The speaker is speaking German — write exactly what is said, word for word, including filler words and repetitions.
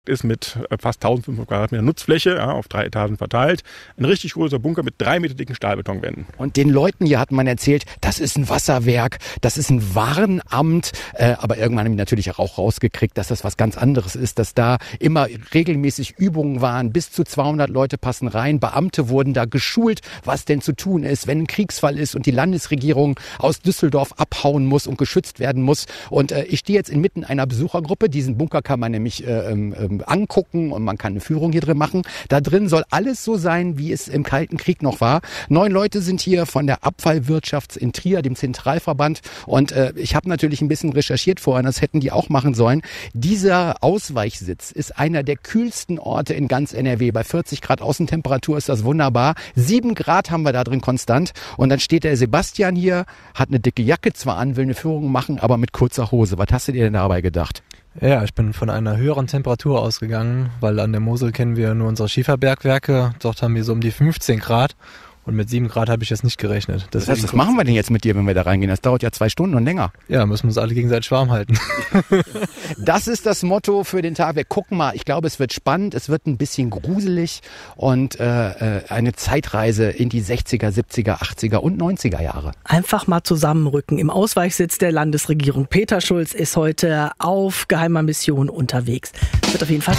ist mit fast eintausendfünfhundert Quadratmeter Nutzfläche, ja, auf drei Etagen verteilt. Ein richtig großer Bunker mit drei Meter dicken Stahlbetonwänden. Und den Leuten hier hat man erzählt, das ist ein Wasserwerk, das ist ein Warenamt. Äh, aber irgendwann haben die natürlich auch rausgekriegt, dass das was ganz anderes ist, dass da immer regelmäßig Übungen waren. Bis zu zweihundert Leute passen rein. Beamte wurden da geschult, was denn zu tun ist, wenn ein Kriegsfall ist und die Landesregierung aus Düsseldorf abhauen muss und geschützt werden muss. Und äh, ich stehe jetzt inmitten einer Besuchergruppe. Diesen Bunker kann man nämlich äh, äh, angucken und man kann eine Führung hier drin machen. Da drin soll alles so sein, wie es im Kalten Krieg noch war. Neun Leute sind hier von der Abfallwirtschaft in Trier, dem Zentralverband. Und äh, ich habe natürlich ein bisschen recherchiert vorher, das hätten die auch machen sollen. Dieser Ausweichsitz ist einer der kühlsten Orte in ganz N R W. Bei vierzig Grad Außentemperatur ist das wunderbar. Sieben Grad haben wir da drin konstant. Und dann steht der Sebastian hier, hat eine dicke Jacke zwar an, will eine Führung machen, aber mit kurzer Hose. Was hast du dir denn dabei gedacht? Ja, ich bin von einer höheren Temperatur ausgegangen, weil an der Mosel kennen wir nur unsere Schieferbergwerke. Dort haben wir so um die fünfzehn Grad. Und mit sieben Grad habe ich jetzt nicht gerechnet. Das heißt, was machen wir denn jetzt mit dir, wenn wir da reingehen? Das dauert ja zwei Stunden und länger. Ja, müssen wir uns alle gegenseitig warm halten. Das ist das Motto für den Tag. Wir gucken mal. Ich glaube, es wird spannend. Es wird ein bisschen gruselig und äh, eine Zeitreise in die sechziger, siebziger, achtziger und neunziger Jahre. Einfach mal zusammenrücken. Im Ausweichsitz der Landesregierung. Peter Schulz ist heute auf geheimer Mission unterwegs. Wird auf jeden Fall